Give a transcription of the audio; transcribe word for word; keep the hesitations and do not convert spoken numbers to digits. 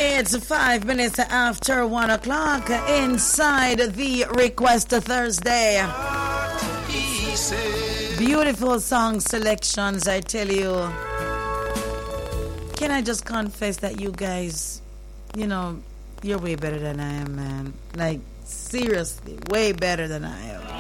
It's five minutes after one o'clock inside the Request Thursday. Beautiful song selections, I tell you. Can I just confess that you guys, you know, you're way better than I am, man. Like, seriously, way better than I am.